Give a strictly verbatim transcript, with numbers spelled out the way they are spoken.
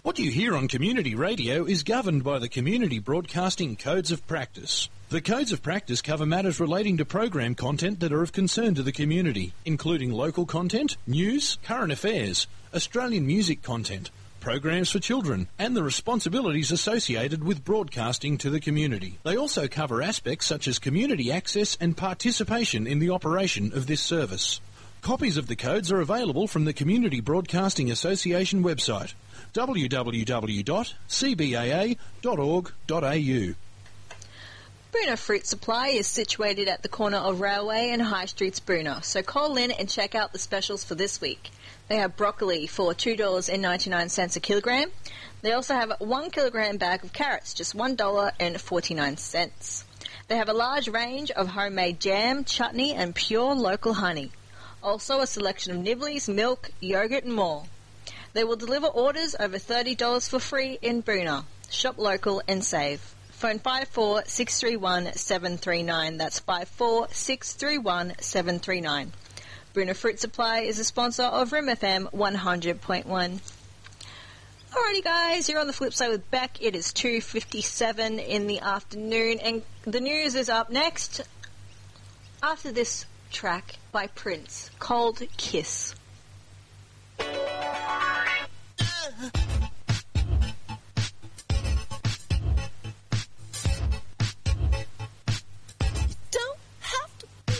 What you hear on community radio is governed by the Community Broadcasting Codes of Practice. The Codes of Practice cover matters relating to program content that are of concern to the community, including local content, news, current affairs, Australian music content, programs for children, and the responsibilities associated with broadcasting to the community. They also cover aspects such as community access and participation in the operation of this service. Copies of the codes are available from the Community Broadcasting Association website, w w w dot c b a a dot org dot a u. Boonah Fruit Supply is situated at the corner of Railway and High Streets, Boonah, so call in and check out the specials for this week. They have broccoli for two dollars ninety-nine a kilogram. They also have a one kilogram bag of carrots, just one dollar forty-nine. They have a large range of homemade jam, chutney and pure local honey. Also a selection of nibblies, milk, yogurt and more. They will deliver orders over thirty dollars for free in Boonah. Shop local and save. Phone five four six three one seven three nine. That's five four six three one seven three nine. Boonah Fruit Supply is a sponsor of Rim F M one hundred point one. Alrighty guys, you're on the flip side with Beck. It is two fifty-seven in the afternoon and the news is up next after this track by Prince called Kiss.